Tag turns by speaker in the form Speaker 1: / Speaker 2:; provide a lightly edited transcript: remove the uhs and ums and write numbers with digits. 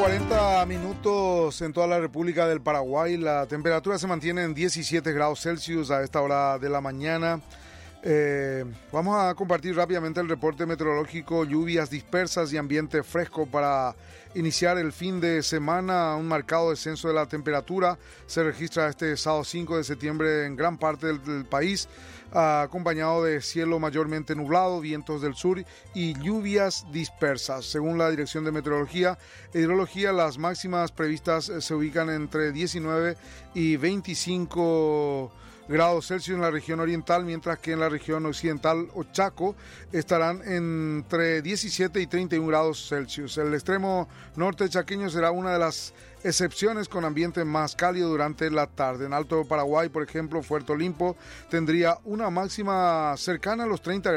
Speaker 1: 40 minutos en toda la República del Paraguay. La temperatura se mantiene en 17 grados Celsius a esta hora de la mañana. Vamos a compartir rápidamente el reporte meteorológico, lluvias dispersas y ambiente fresco para iniciar el fin de semana. Un marcado descenso de la temperatura se registra este sábado 5 de septiembre en gran parte del país, acompañado de cielo mayormente nublado, vientos del sur y lluvias dispersas. Según la Dirección de Meteorología e Hidrología, las máximas previstas se ubican entre 19 y 25 grados Celsius en la región oriental, mientras que en la región occidental o Chaco estarán entre 17 y 31 grados Celsius. El extremo norte chaqueño será una de las excepciones con ambiente más cálido durante la tarde. En Alto Paraguay, por ejemplo, Puerto Limpo tendría una máxima cercana a los 30 grados.